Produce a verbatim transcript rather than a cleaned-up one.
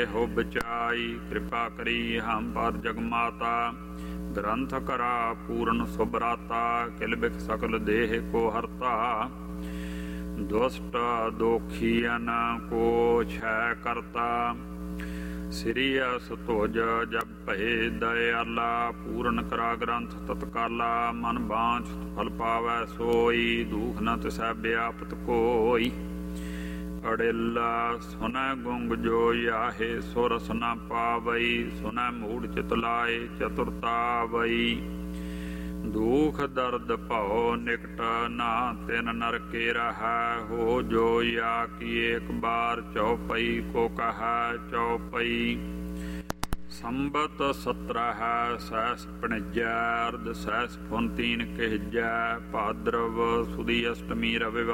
हो बचाई। कृपा करी हम पर जगमाता, ग्रंथ करा पूर्ण सुभराता। किल बिख सकल देह को हरता, दुष्ट दोखियन को छय करता। श्री असतोज जब भये दयाला, पूर्ण करा ग्रंथ तत्काला। मन बांछ फल पावै सोई, दुख न तिसै व्यापत कोई। अड़ेला सुनै गुंग जो याहे, सुरस न पावई। सुनै मूढ़ चित लाए, चतुरता वई। दुख दर्द भव निकट, ना तिन नर के रहा। हो जो या की एक बार, चौपई को कहा चौपई। संबत सत्रह सहस पणिजै, अर्ध सहस फुन तीन कहजै। भाद्रव सुदी अष्टमी रविवार।